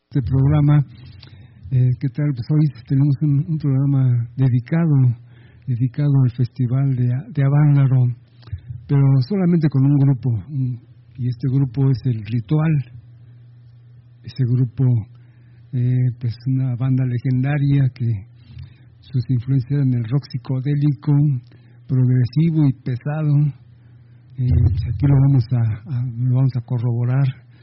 Este programa, ¿qué tal? Pues hoy tenemos un programa dedicado al Festival de Avándaro, pero solamente con un grupo, y este grupo es el Ritual. Ese grupo, pues una banda legendaria que sus influencias eran el rock psicodélico, progresivo y pesado. Aquí lo vamos a corroborar.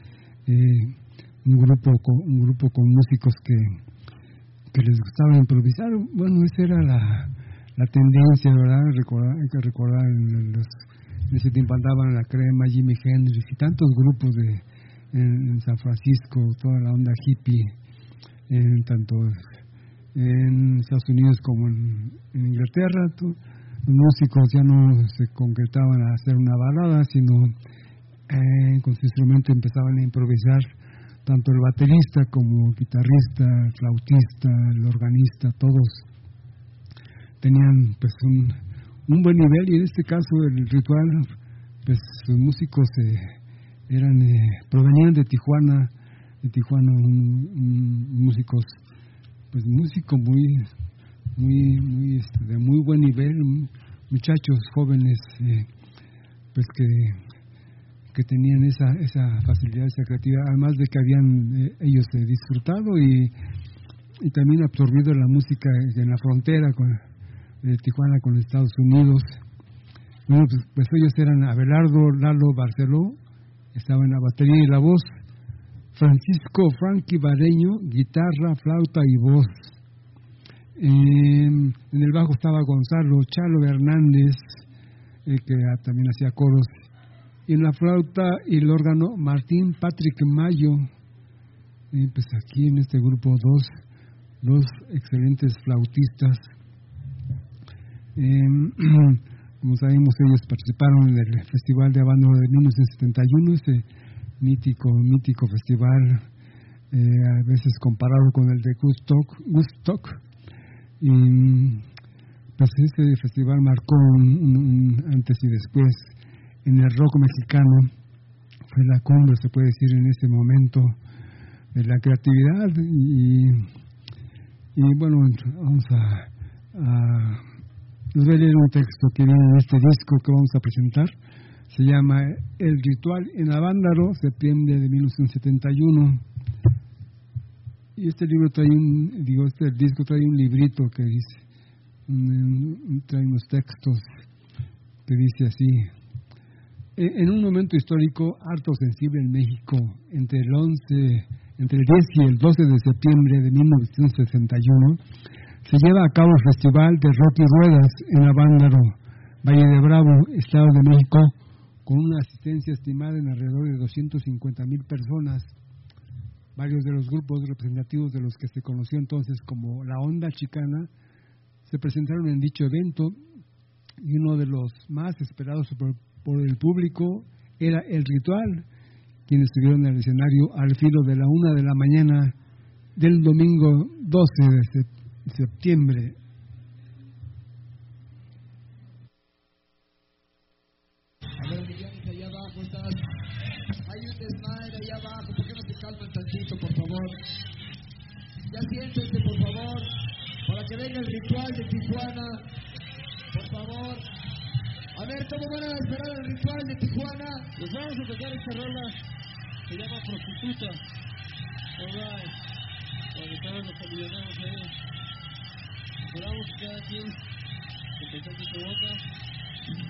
Un grupo con músicos que les gustaba improvisar. Bueno, esa era la tendencia, ¿verdad? Hay que recordar en ese tiempo andaban La Crema, Jimi Hendrix y tantos grupos en San Francisco, toda la onda hippie, tanto en Estados Unidos como en Inglaterra. Los músicos ya no se concretaban a hacer una balada, sino con su instrumento empezaban a improvisar. Tanto el baterista como el guitarrista, el flautista, el organista, todos tenían pues un buen nivel, y en este caso el Ritual, pues sus músicos provenían de Tijuana, músicos, pues músicos muy de muy buen nivel, muchachos jóvenes, pues que tenían esa facilidad, esa creatividad, además de que habían ellos disfrutado y también absorbido la música en la frontera de Tijuana con Estados Unidos. Bueno, pues ellos eran Abelardo Lalo Barceló, estaba en la batería y la voz, Francisco Frankie Bareño, guitarra, flauta y voz. En el bajo estaba Gonzalo Chalo Hernández, que también hacía coros, y en la flauta y el órgano Martín Patrick Mayo. Pues aquí en este grupo dos excelentes flautistas. Como sabemos, ellos participaron en el Festival de Avándaro de 1971, ese mítico festival, a veces comparado con el de Woodstock. Y pues ese festival marcó un antes y después en el rock mexicano. Fue la cumbre, se puede decir, en ese momento de la creatividad. Y bueno, vamos les voy a leer un texto que viene en este disco que vamos a presentar. Se llama El Ritual en Avándaro, septiembre de 1971. Y este disco trae un librito que dice, trae unos textos que dice así: en un momento histórico harto sensible en México, entre el 10 y el 12 de septiembre de 1961, se lleva a cabo el Festival de Rock y Ruedas en Avándaro, Valle de Bravo, Estado de México, con una asistencia estimada en alrededor de 250,000 personas. Varios de los grupos representativos de los que se conoció entonces como la Onda Chicana se presentaron en dicho evento, y uno de los más esperados por el público era el Ritual, quienes estuvieron en el escenario al filo de la 1 de la mañana del domingo 12 de septiembre. A ver, Millones, allá abajo estás. Hay un desmadre allá abajo, ¿por qué no se calman tantito, por favor? Ya siéntense, por favor, para que venga el Ritual de Tijuana, por favor. A ver, ¿cómo van a esperar el Ritual de Tijuana? Les vamos a tocar esta rola, se llama Prostituta. Alright, para que todos nos alivianemos ahí. Esperamos que cada quien se presente su boca.